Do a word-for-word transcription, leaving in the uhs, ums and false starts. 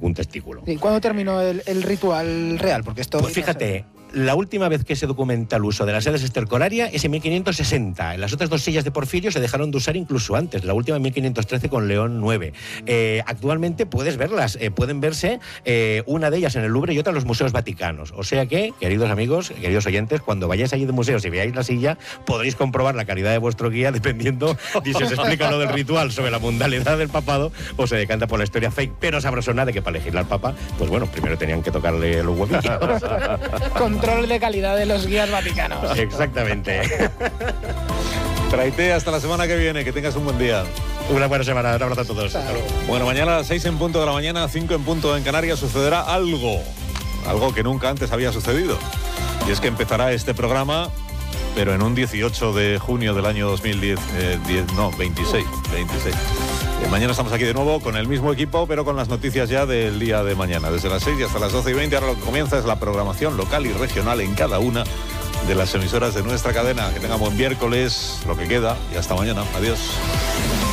un testículo. ¿Y cuándo terminó el, el ritual real? Porque esto... Pues fíjate, la última vez que se documenta el uso de las sedes estercoraria es en mil quinientos sesenta. Las otras dos sillas de Porfirio se dejaron de usar incluso antes, la última en mil quinientos trece con León nueve. Eh, actualmente puedes verlas, eh, pueden verse eh, una de ellas en el Louvre y otra en los museos vaticanos. O sea que, queridos amigos, queridos oyentes, cuando vayáis allí de museos y veáis la silla, podréis comprobar la calidad de vuestro guía dependiendo de si os explica lo del ritual sobre la mundanalidad del papado o se decanta por la historia fake, pero sabrosona de que para elegir al papa, pues bueno, primero tenían que tocarle los huevillos. Control de calidad de los guías vaticanos. Exactamente. Traite hasta la semana que viene, que tengas un buen día. Una buena semana, un abrazo a todos. Hasta luego. Bueno, mañana a las seis en punto de la mañana, cinco en punto en Canarias, sucederá algo. Algo que nunca antes había sucedido. Y es que empezará este programa, pero en un dieciocho de junio del año dos mil diez, eh, diez, no, veintiséis. veintiséis. Eh, mañana estamos aquí de nuevo con el mismo equipo, pero con las noticias ya del día de mañana, desde las seis y hasta las doce y veinte. Ahora lo que comienza es la programación local y regional en cada una de las emisoras de nuestra cadena. Que tengamos buen miércoles, lo que queda, y hasta mañana. Adiós.